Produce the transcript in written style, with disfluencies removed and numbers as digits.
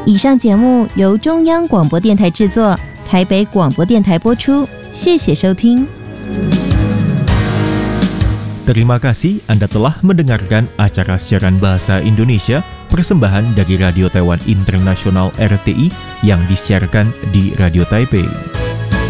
以上节目由中央广播电台制作，台北广播电台播出，谢谢收听。 Terima kasih Anda telah mendengarkan acara siaran bahasa Indonesia persembahan dari Radio Taiwan Internasional RTI yang disiarkan di Radio Taipei.